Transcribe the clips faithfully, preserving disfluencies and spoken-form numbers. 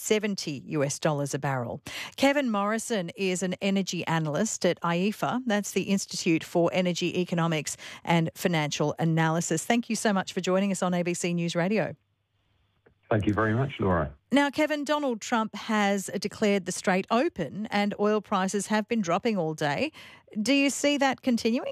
seventy US dollars a barrel. Kevin Morrison is an energy analyst at I E F A. That's the Institute for Energy Economics and Financial Analysis. Thank you so much for joining us on A B C News Radio. Thank you very much, Laura. Now, Kevin, Donald Trump has declared the Strait open and oil prices have been dropping all day. Do you see that continuing?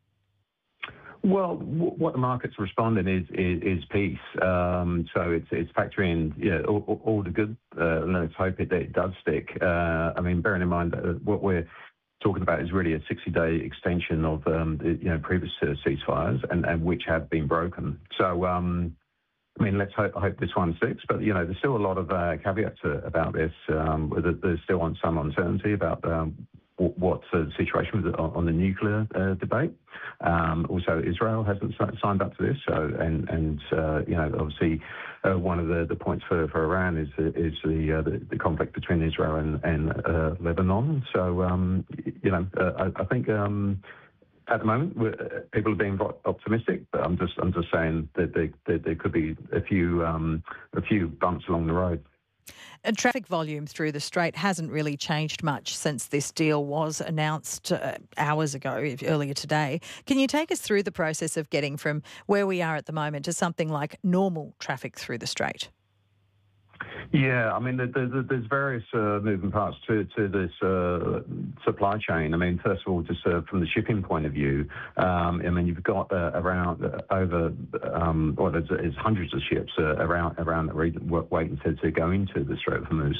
Well, w- what the market's responding is is, is peace. Um, so it's it's factoring you know, all, all the good. Uh, let's hope it, it does stick. Uh, I mean, bearing in mind that what we're talking about is really a sixty-day extension of um, the, you know previous uh, ceasefires, and, and which have been broken. So. Um, I mean, let's hope, hope this one sticks, but, you know, there's still a lot of uh, caveats uh, about this. Um, there's still some uncertainty about um, what's the situation with, on the nuclear uh, debate. Um, also, Israel hasn't signed up to this, so and and uh, you know, obviously, uh, one of the, the points for, for Iran is is the, uh, the the conflict between Israel and and uh, Lebanon. So, um, you know, uh, I, I think. Um, At the moment, we're, people are being optimistic, but I'm just I'm just saying that there, that there could be a few um, a few bumps along the road. And traffic volume through the Strait hasn't really changed much since this deal was announced uh, hours ago, earlier today. Can you take us through the process of getting from where we are at the moment to something like normal traffic through the Strait? Yeah, I mean, there's various uh, moving parts to, to this uh, supply chain. I mean, first of all, just uh, from the shipping point of view, um, I mean, you've got uh, around uh, over, um, well, there's, there's hundreds of ships uh, around around the region waiting to, to go into the Strait of Hormuz.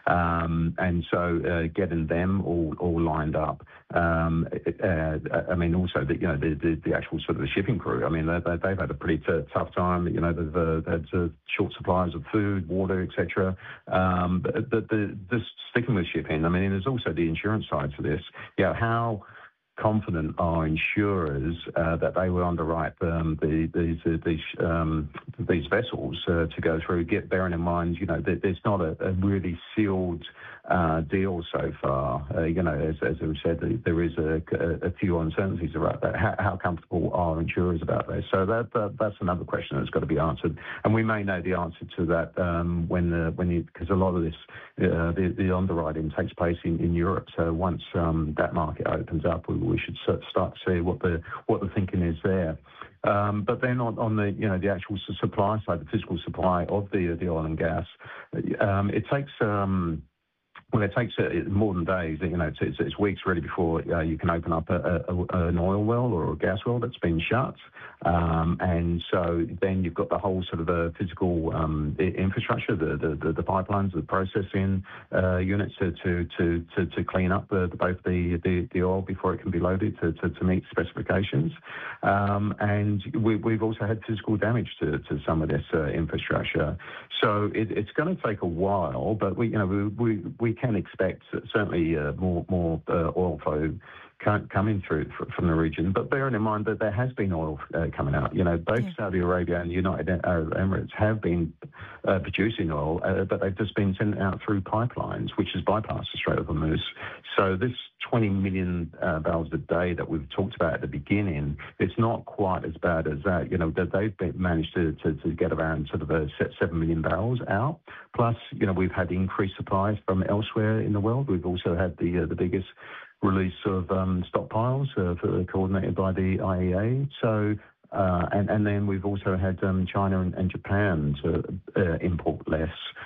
Um, and so uh, getting them all, all lined up. Um, uh, I mean, also, the, you know, the, the, the actual sort of the shipping crew, I mean, they, they've had a pretty t- tough time. You know, they've uh, had uh, short supplies of food, water, et cetera. Um, but the, the, this sticking with shipping, I mean, there's also the insurance side to this. You know, how confident are insurers uh, that they will underwrite um, the, these uh, these um, these vessels uh, to go through? Get bearing in mind, you know, that there's not a, a really sealed uh, deal so far. Uh, you know, as, as we said, there is a, a, a few uncertainties about that. How, how comfortable are insurers about this? So that, that that's another question that's got to be answered, and we may know the answer to that um, when the, when because a lot of this uh, the, the underwriting takes place in, in Europe. So once um, that market opens up, we, we should start to see what the what the thinking is there. Um, but then on, on the you know the actual supply side, the physical supply of the the oil and gas, um, it takes. Um, Well, it takes uh, more than days. You know, it's, it's, it's weeks really before uh, you can open up a, a, an oil well or a gas well that's been shut. Um, and so then you've got the whole sort of uh, physical um, infrastructure, the, the, the, the pipelines, the processing uh, units to, to, to, to, to clean up the, the, both the, the, the oil before it can be loaded to, to, to meet specifications. Um, and we, we've also had physical damage to, to some of this uh, infrastructure. So it, it's going to take a while, but we, you know, we, we, we can expect certainly uh, more more uh, oil flow coming through from the region, but bearing in mind that there has been oil uh, coming out. You know, both yeah. Saudi Arabia and the United Arab Emirates have been uh, producing oil, uh, but they've just been sent out through pipelines, which has bypassed the Strait of Hormuz. So this twenty million uh, barrels a day that we've talked about at the beginning, it's not quite as bad as that. You know, that they've been, managed to, to, to get around sort of a seven million barrels out. Plus, you know, we've had increased supplies from elsewhere in the world. We've also had the uh, the biggest release of um, stockpiles uh, for, coordinated by the I E A. So, uh, and, and then we've also had um, China and, and Japan to uh, import less.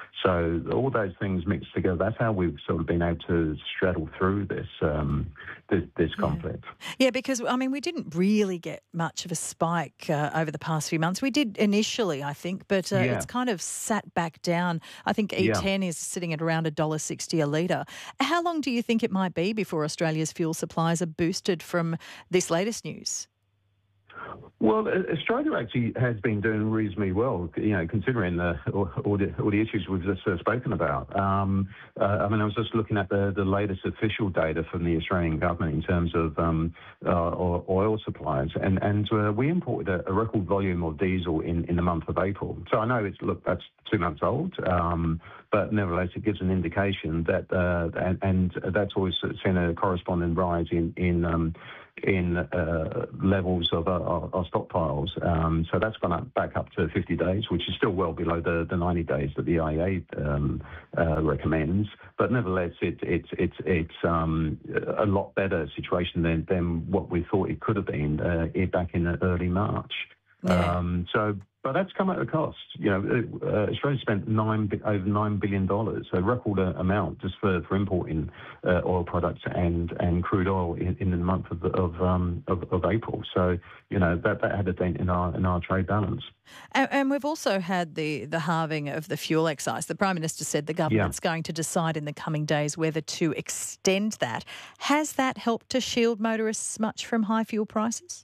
So all those things mixed together, that's how we've sort of been able to straddle through this um, this, this yeah. conflict. Yeah, because, I mean, we didn't really get much of a spike uh, over the past few months. We did initially, I think, but uh, yeah. it's kind of sat back down. I think E ten yeah. is sitting at around one dollar sixty a litre. How long do you think it might be before Australia's fuel supplies are boosted from this latest news? Well, Australia actually has been doing reasonably well, you know, considering the, all, all, the, all the issues we've just uh, spoken about. Um, uh, I mean, I was just looking at the, the latest official data from the Australian government in terms of um, uh, oil supplies, and, and uh, we imported a, a record volume of diesel in, in the month of April. So I know it's, look, that's two months old, um, but but nevertheless, it gives an indication that, uh, and, and that's always seen a corresponding rise in in um, in uh, levels of our, our stockpiles. Um, so that's gone up back up to fifty days, which is still well below the, the ninety days that the I E A um, uh, recommends. But nevertheless, it, it's it's it's um, a lot better situation than, than what we thought it could have been uh, back in early March. Yeah. Um, so. But that's come at a cost. You know, uh, Australia spent nine over nine billion dollars, so record amount just for, for importing uh, oil products and, and crude oil in, in the month of of, um, of of April. So you know that, that had a dent in our in our trade balance. And, and we've also had the the halving of the fuel excise. The Prime Minister said the government's yeah. going to decide in the coming days whether to extend that. Has that helped to shield motorists much from high fuel prices?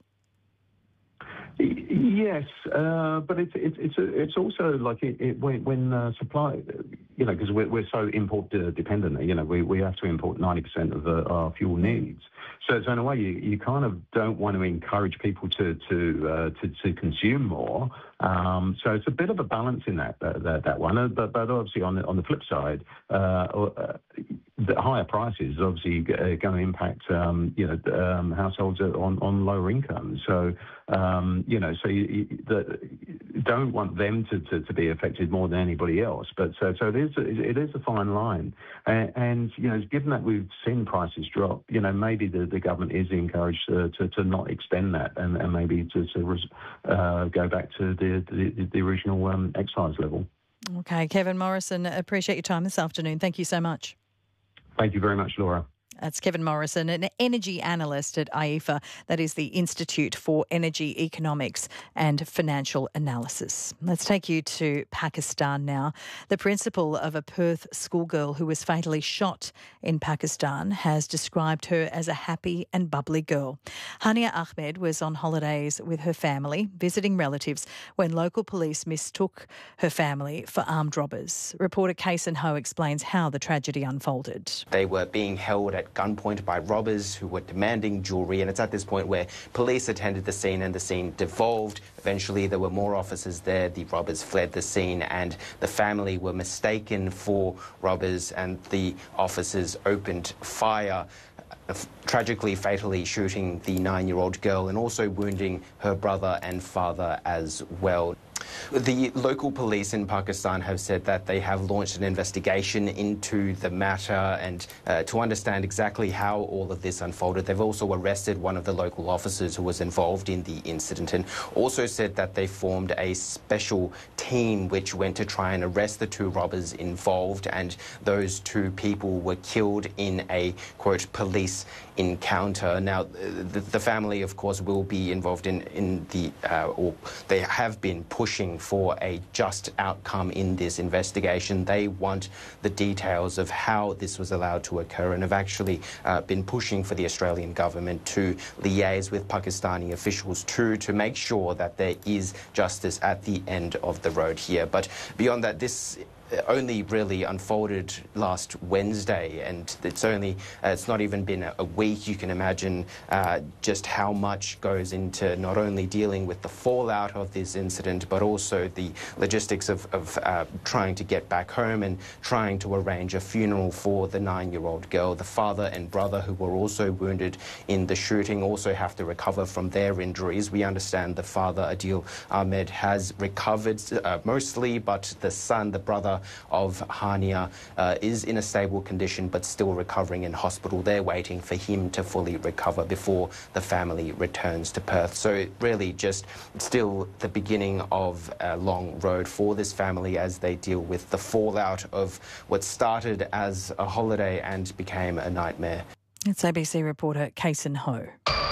Yes, uh, but it's it's it's it's also like it, it, when when uh, supply, you know, because we're we're so import dependent. You know, we, we have to import ninety percent of the, our fuel needs. So, so in a way, you, you kind of don't want to encourage people to to uh, to, to consume more. Um, so it's a bit of a balance in that that, that one. But but obviously on the on the flip side, uh, uh, the higher prices obviously going to impact um, you know um, households on on lower incomes. So um, you know, so you, you the, don't want them to, to, to be affected more than anybody else. But so so it is it is a fine line. And, and you know, given that we've seen prices drop, you know, maybe the, the government is encouraged to, to, to not extend that and, and maybe to, to uh, go back to the the, the original um, excise level. Okay, Kevin Morrison, appreciate your time this afternoon. Thank you so much. Thank you very much, Laura. That's Kevin Morrison, an energy analyst at I E F A, that is the Institute for Energy Economics and Financial Analysis. Let's take you to Pakistan now. The principal of a Perth schoolgirl who was fatally shot in Pakistan has described her as a happy and bubbly girl. Hania Ahmed was on holidays with her family, visiting relatives, when local police mistook her family for armed robbers. Reporter Kaysen Ho explains how the tragedy unfolded. They were being held at gunpoint by robbers who were demanding jewellery, and it's at this point where police attended the scene and the scene devolved. Eventually there were more officers there, the robbers fled the scene and the family were mistaken for robbers and the officers opened fire, tragically, fatally shooting the nine-year-old girl and also wounding her brother and father as well. The local police in Pakistan have said that they have launched an investigation into the matter and uh, to understand exactly how all of this unfolded. They've also arrested one of the local officers who was involved in the incident and also said that they formed a special team which went to try and arrest the two robbers involved, and those two people were killed in a, quote, police encounter. Now, the, the family, of course, will be involved in, in the, uh, or they have been pushing for a just outcome in this investigation. They want the details of how this was allowed to occur and have actually uh, been pushing for the Australian government to liaise with Pakistani officials too, to make sure that there is justice at the end of the road here. But beyond that, this only really unfolded last Wednesday, and it's only uh, it's not even been a, a week. You can imagine uh, just how much goes into not only dealing with the fallout of this incident, but also the logistics of, of uh, trying to get back home and trying to arrange a funeral for the nine-year-old girl. The father and brother, who were also wounded in the shooting, also have to recover from their injuries. We understand the father, Adil Ahmed, has recovered uh, mostly, but the son, the brother of Hania, uh, is in a stable condition but still recovering in hospital. They're waiting for him to fully recover before the family returns to Perth. So really just still the beginning of a long road for this family as they deal with the fallout of what started as a holiday and became a nightmare. It's A B C reporter Kaysen Ho.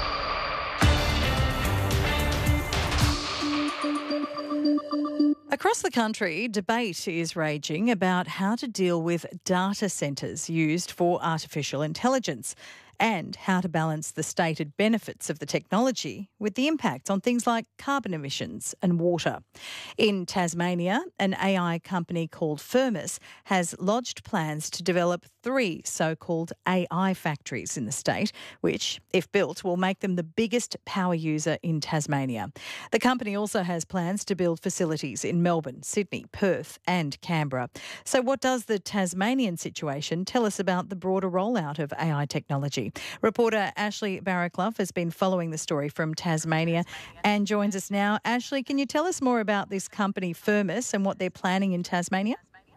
Across the country, debate is raging about how to deal with data centres used for artificial intelligence. and how to balance the stated benefits of the technology with the impacts on things like carbon emissions and water. In Tasmania, an A I company called Firmus has lodged plans to develop three so-called A I factories in the state, which, if built, will make them the biggest power user in Tasmania. The company also has plans to build facilities in Melbourne, Sydney, Perth and Canberra. So what does the Tasmanian situation tell us about the broader rollout of A I technology? Reporter Ashley Barraclough has been following the story from Tasmania and joins us now. Ashley, can you tell us more about this company Firmus and what they're planning in Tasmania?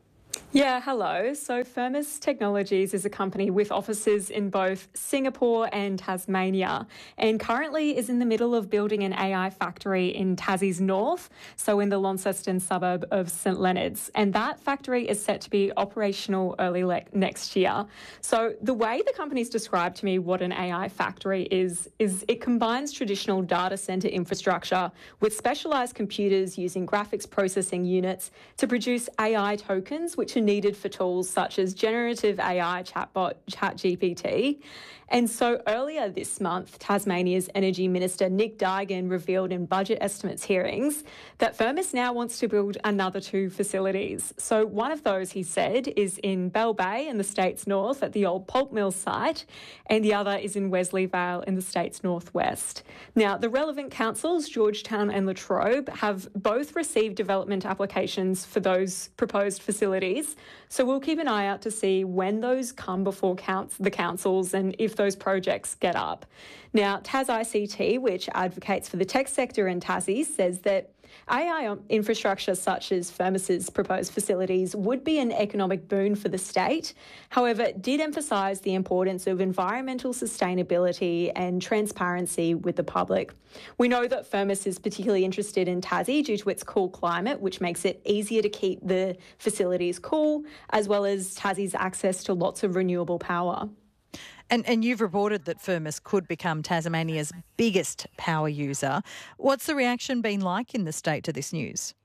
Yeah, hello. So Firmus Technologies is a company with offices in both Singapore and Tasmania, and currently is in the middle of building an A I factory in Tassie's north, so in the Launceston suburb of St Leonards. And that factory is set to be operational early le- next year. So the way the company's described to me what an A I factory is, is it combines traditional data centre infrastructure with specialised computers using graphics processing units to produce A I tokens, which are needed for tools such as generative A I chatbot ChatGPT. And so earlier this month, Tasmania's Energy Minister Nick Daigan revealed in budget estimates hearings that Firmus now wants to build another two facilities. So one of those, he said, is in Bell Bay in the state's north at the old pulp mill site, and the other is in Wesley Vale in the state's northwest. Now, the relevant councils, Georgetown and Latrobe, have both received development applications for those proposed facilities. So we'll keep an eye out to see when those come before counts, the councils and if those projects get up. Now, Tas I C T, which advocates for the tech sector in Tassie, says that A I infrastructure such as Firmus's proposed facilities would be an economic boon for the state. However, it did emphasise the importance of environmental sustainability and transparency with the public. We know that Firmus is particularly interested in Tassie due to its cool climate, which makes it easier to keep the facilities cool, as well as Tassie's access to lots of renewable power. And, and you've reported that Firmus could become Tasmania's biggest power user. What's the reaction been like in the state to this news?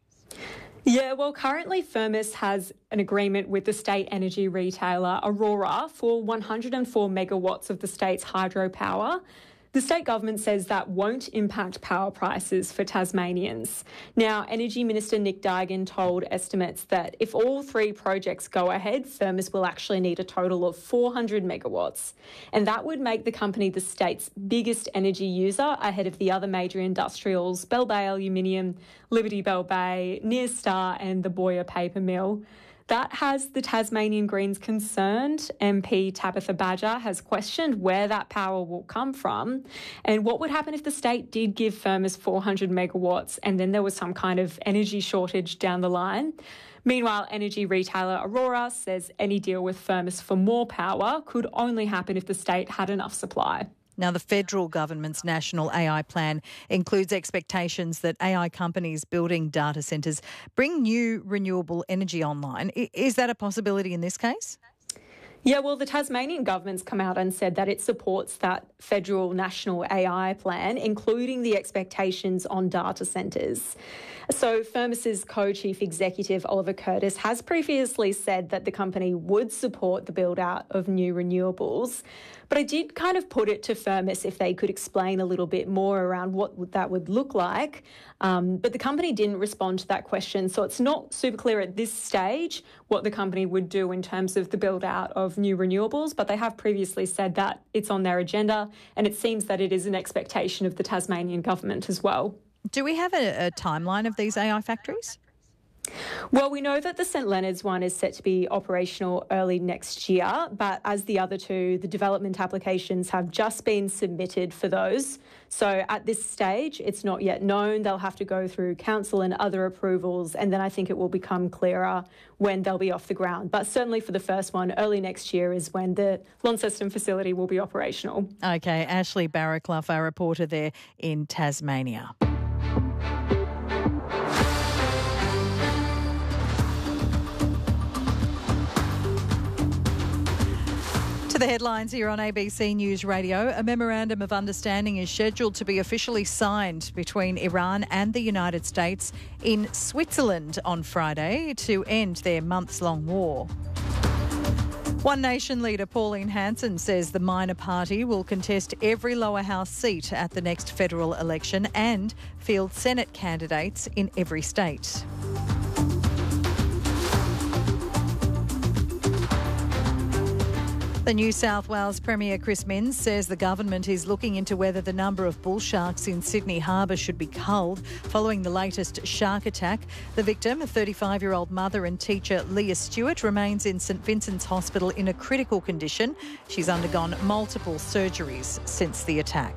Yeah, well, currently Firmus has an agreement with the state energy retailer Aurora for one hundred four megawatts of the state's hydropower. The state government says that won't impact power prices for Tasmanians. Now, Energy Minister Nick Daigan told estimates that if all three projects go ahead, Firmus will actually need a total of four hundred megawatts. And that would make the company the state's biggest energy user ahead of the other major industrials, Bell Bay Aluminium, Liberty Bell Bay, Near Star and the Boyer Paper Mill. That has the Tasmanian Greens concerned. M P Tabitha Badger has questioned where that power will come from and what would happen if the state did give Firmus four hundred megawatts and then there was some kind of energy shortage down the line. Meanwhile, energy retailer Aurora says any deal with Firmus for more power could only happen if the state had enough supply. Now, the federal government's national A I plan includes expectations that A I companies building data centres bring new renewable energy online. Is that a possibility in this case? Yeah, well, the Tasmanian government's come out and said that it supports that federal national A I plan, including the expectations on data centres. So Firmus's co-chief executive, Oliver Curtis, has previously said that the company would support the build-out of new renewables. But I did kind of put it to Firmus if they could explain a little bit more around what that would look like. Um, but the company didn't respond to that question. So it's not super clear at this stage what the company would do in terms of the build-out of new renewables. But they have previously said that it's on their agenda. And it seems that it is an expectation of the Tasmanian government as well. Do we have a, a timeline of these A I factories? Well, we know that the St Leonards one is set to be operational early next year, but as the other two, the development applications have just been submitted for those. So at this stage, it's not yet known. They'll have to go through council and other approvals, and then I think it will become clearer when they'll be off the ground. But certainly for the first one, early next year is when the Launceston facility will be operational. OK, Ashley Barraclough, our reporter there in Tasmania. To the headlines here on A B C News Radio. A memorandum of understanding is scheduled to be officially signed between Iran and the United States in Switzerland on Friday to end their months-long war. One Nation leader Pauline Hanson says the minor party will contest every lower house seat at the next federal election and field Senate candidates in every state. The New South Wales Premier Chris Minns says the government is looking into whether the number of bull sharks in Sydney Harbour should be culled following the latest shark attack. The victim, a thirty-five-year-old mother and teacher Leah Stewart, remains in St Vincent's Hospital in a critical condition. She's undergone multiple surgeries since the attack.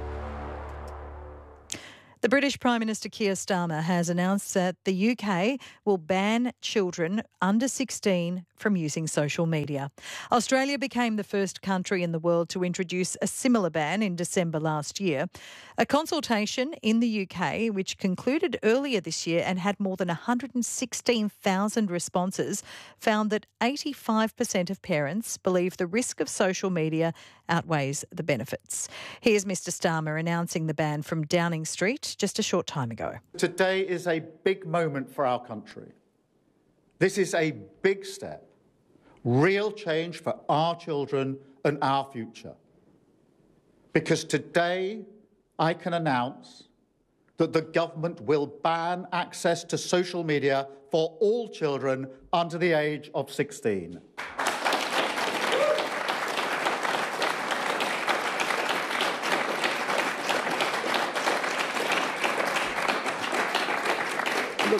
The British Prime Minister Keir Starmer has announced that the U K will ban children under sixteen from using social media. Australia became the first country in the world to introduce a similar ban in December last year. A consultation in the U K, which concluded earlier this year and had more than one hundred sixteen thousand responses, found that eighty-five percent of parents believe the risk of social media outweighs the benefits. Here's Mr Starmer announcing the ban from Downing Street just a short time ago. Today is a big moment for our country. This is a big step, real change for our children and our future. Because today I can announce that the government will ban access to social media for all children under the age of sixteen. Look,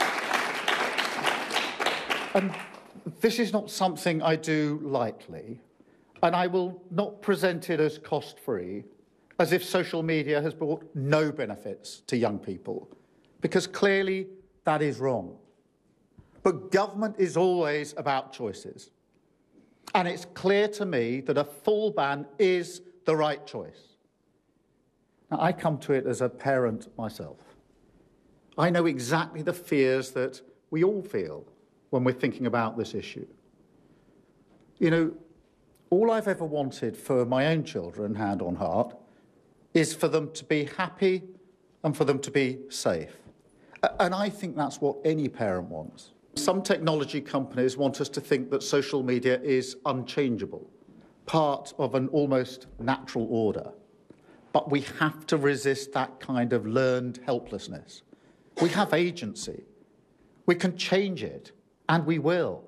and this is not something I do lightly, and I will not present it as cost-free, as if social media has brought no benefits to young people, because clearly that is wrong. But government is always about choices, and it's clear to me that a full ban is the right choice. Now, I come to it as a parent myself. I know exactly the fears that we all feel when we're thinking about this issue. You know, all I've ever wanted for my own children, hand on heart, is for them to be happy and for them to be safe. And I think that's what any parent wants. Some technology companies want us to think that social media is unchangeable, part of an almost natural order. But we have to resist that kind of learned helplessness. We have agency. We can change it, and we will.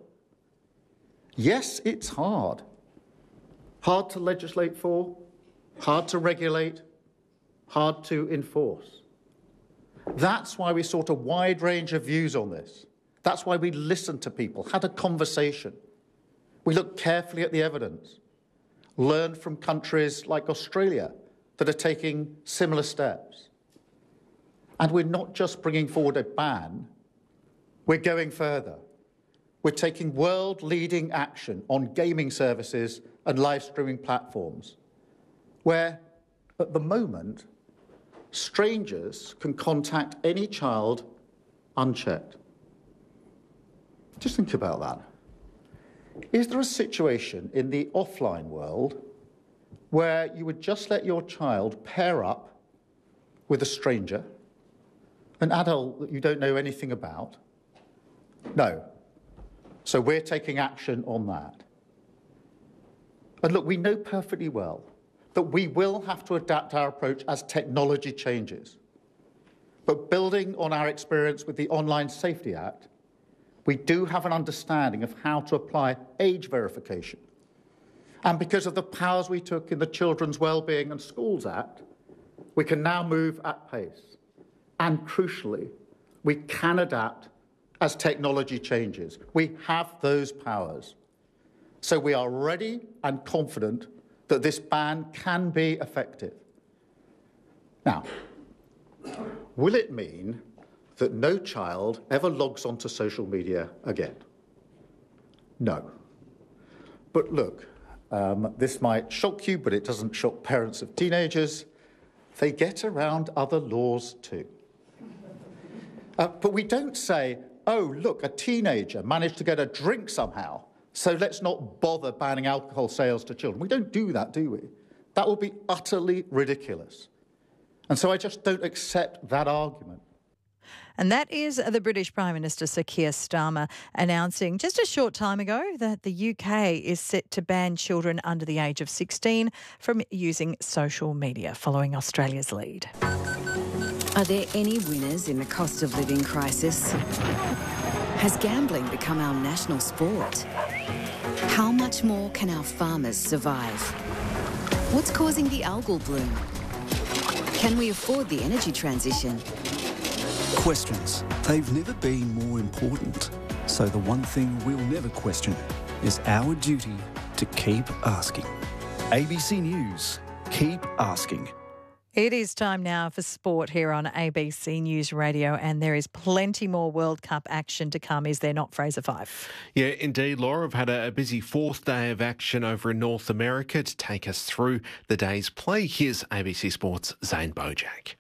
Yes, it's hard. Hard to legislate for, hard to regulate, hard to enforce. That's why we sought a wide range of views on this. That's why we listened to people, had a conversation. We looked carefully at the evidence, learned from countries like Australia that are taking similar steps. And we're not just bringing forward a ban, we're going further. We're taking world-leading action on gaming services and live streaming platforms, where, at the moment, strangers can contact any child unchecked. Just think about that. Is there a situation in the offline world where you would just let your child pair up with a stranger, an adult that you don't know anything about? No. So we're taking action on that. And look, we know perfectly well that we will have to adapt our approach as technology changes. But building on our experience with the Online Safety Act, we do have an understanding of how to apply age verification. And because of the powers we took in the Children's Wellbeing and Schools Act, we can now move at pace. And crucially, we can adapt as technology changes. We have those powers. So we are ready and confident that this ban can be effective. Now, will it mean that no child ever logs onto social media again? No. But look, um, this might shock you, but it doesn't shock parents of teenagers. They get around other laws too. Uh, but we don't say, oh, look, a teenager managed to get a drink somehow, so let's not bother banning alcohol sales to children. We don't do that, do we? That would be utterly ridiculous. And so I just don't accept that argument. And that is the British Prime Minister Sir Keir Starmer announcing just a short time ago that the U K is set to ban children under the age of sixteen from using social media, following Australia's lead. Are there any winners in the cost of living crisis? Has gambling become our national sport? How much more can our farmers survive? What's causing the algal bloom? Can we afford the energy transition? Questions. They've never been more important. So the one thing we'll never question is our duty to keep asking. A B C News. Keep asking. It is time now for sport here on A B C News Radio, and there is plenty more World Cup action to come, is there not, Fraser Fife? Yeah, indeed, Laura. I've had a busy fourth day of action over in North America. To take us through the day's play, here's A B C Sport's Zane Bojack.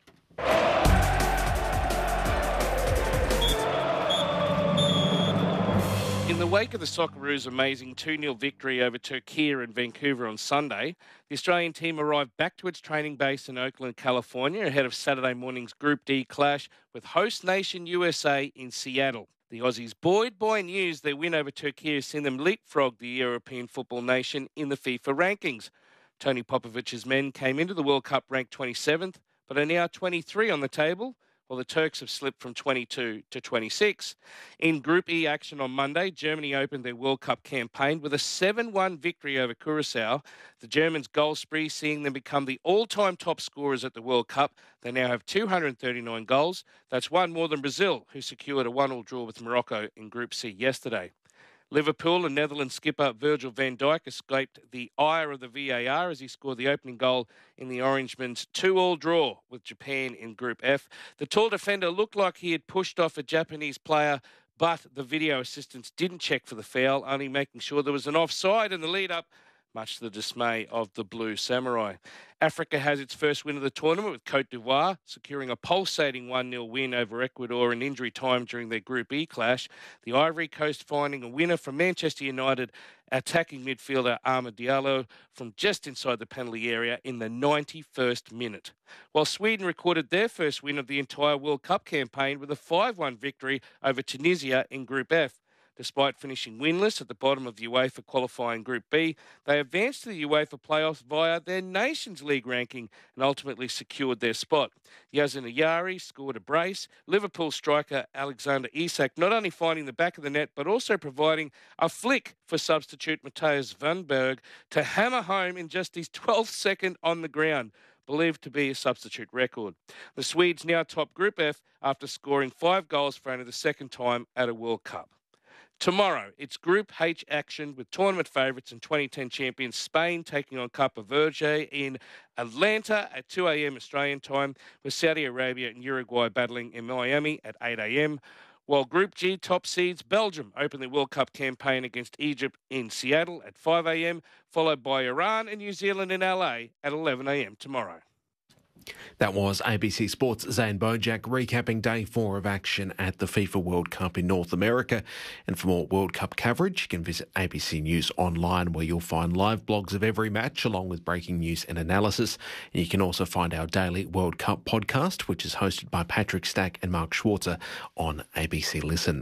In the wake of the Socceroos' amazing two nil victory over Turkey in Vancouver on Sunday, the Australian team arrived back to its training base in Oakland, California, ahead of Saturday morning's Group D clash with host nation U S A in Seattle. The Aussies buoyed by news their win over Turkey has seen them leapfrog the European football nation in the FIFA rankings. Tony Popovic's men came into the World Cup ranked twenty-seventh, but are now twenty-three on the table, while the Turks have slipped from twenty-two to twenty-six. In Group E action on Monday, Germany opened their World Cup campaign with a seven one victory over Curaçao. The Germans' goal spree seeing them become the all-time top scorers at the World Cup. They now have two hundred thirty-nine goals. That's one more than Brazil, who secured a one all draw with Morocco in Group C yesterday. Liverpool and Netherlands skipper Virgil van Dijk escaped the ire of the V A R as he scored the opening goal in the Orangemen's two all draw with Japan in Group F. The tall defender looked like he had pushed off a Japanese player, but the video assistants didn't check for the foul, only making sure there was an offside in the lead-up, much to the dismay of the Blue Samurai. Africa has its first win of the tournament with Côte d'Ivoire securing a pulsating one nil win over Ecuador in injury time during their Group E clash. The Ivory Coast finding a winner from Manchester United attacking midfielder Amad Diallo from just inside the penalty area in the ninety-first minute. While Sweden recorded their first win of the entire World Cup campaign with a five one victory over Tunisia in Group F. Despite finishing winless at the bottom of the UEFA qualifying Group B, they advanced to the UEFA playoffs via their Nations League ranking and ultimately secured their spot. Yazan Ayari scored a brace. Liverpool striker Alexander Isak not only finding the back of the net, but also providing a flick for substitute Matthias van Berg to hammer home in just his twelfth second on the ground, believed to be a substitute record. The Swedes now top Group F after scoring five goals for only the second time at a World Cup. Tomorrow, it's Group H action with tournament favourites and twenty ten champions Spain taking on Cape Verde in Atlanta at two a.m. Australian time, with Saudi Arabia and Uruguay battling in Miami at eight a.m. While Group G top seeds Belgium open their World Cup campaign against Egypt in Seattle at five a.m, followed by Iran and New Zealand in L A at eleven a.m. tomorrow. That was A B C Sports' Zane Bojack recapping day four of action at the FIFA World Cup in North America. And for more World Cup coverage, you can visit A B C News online, where you'll find live blogs of every match along with breaking news and analysis. And you can also find our daily World Cup podcast, which is hosted by Patrick Stack and Mark Schwarzer on A B C Listen.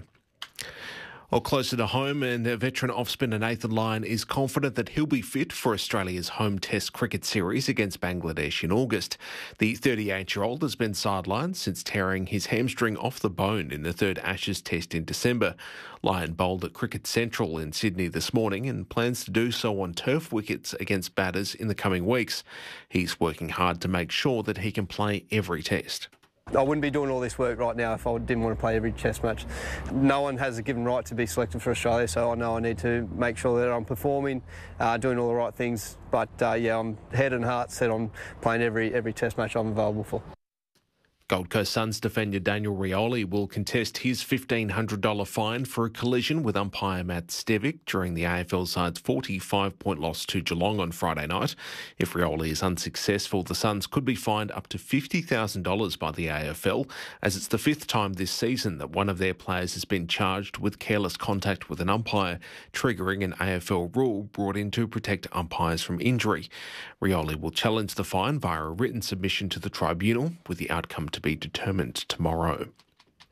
Well, closer to home, and veteran off-spinner Nathan Lyon is confident that he'll be fit for Australia's home Test cricket series against Bangladesh in August. The thirty-eight-year-old has been sidelined since tearing his hamstring off the bone in the third Ashes Test in December. Lyon bowled at Cricket Central in Sydney this morning and plans to do so on turf wickets against batters in the coming weeks. He's working hard to make sure that he can play every Test. I wouldn't be doing all this work right now if I didn't want to play every Test match. No one has a given right to be selected for Australia, so I know I need to make sure that I'm performing, uh, doing all the right things. But uh, yeah, I'm head and heart set on playing every every Test match I'm available for. Gold Coast Suns defender Daniel Rioli will contest his fifteen hundred dollars fine for a collision with umpire Matt Stevic during the A F L side's forty-five point loss to Geelong on Friday night. If Rioli is unsuccessful, the Suns could be fined up to fifty thousand dollars by the A F L, as it's the fifth time this season that one of their players has been charged with careless contact with an umpire, triggering an A F L rule brought in to protect umpires from injury. Rioli will challenge the fine via a written submission to the tribunal, with the outcome to be determined tomorrow.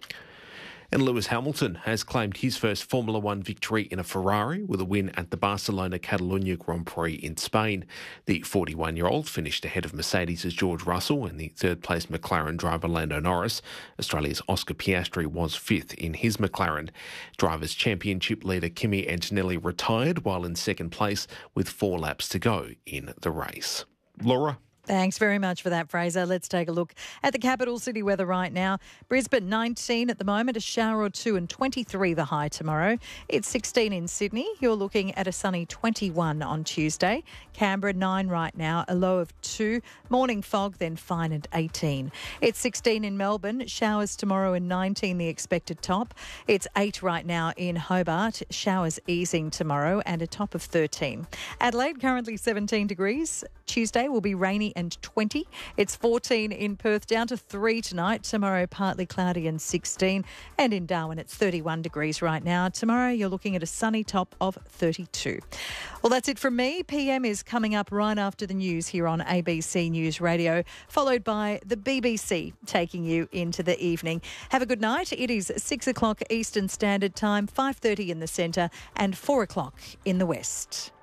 And Lewis Hamilton has claimed his first Formula One victory in a Ferrari with a win at the Barcelona Catalunya Grand Prix in Spain. The forty-one-year-old finished ahead of Mercedes' George Russell and the third-place McLaren driver Lando Norris. Australia's Oscar Piastri was fifth in his McLaren. Drivers' Championship leader Kimi Antonelli retired while in second place with four laps to go in the race. Laura? Thanks very much for that, Fraser. Let's take a look at the capital city weather right now. Brisbane, nineteen at the moment, a shower or two, and twenty-three the high tomorrow. It's sixteen in Sydney. You're looking at a sunny twenty-one on Tuesday. Canberra, nine right now, a low of two. Morning fog, then fine at eighteen. It's sixteen in Melbourne, showers tomorrow and nineteen the expected top. It's eight right now in Hobart, showers easing tomorrow and a top of thirteen. Adelaide, currently seventeen degrees. Tuesday will be rainy and twenty. It's fourteen in Perth, down to three tonight. Tomorrow, partly cloudy and sixteen. And in Darwin, it's thirty-one degrees right now. Tomorrow, you're looking at a sunny top of thirty-two. Well, that's it from me. P M is coming up right after the news here on A B C News Radio, followed by the B B C taking you into the evening. Have a good night. It is six o'clock Eastern Standard Time, five thirty in the centre and four o'clock in the west.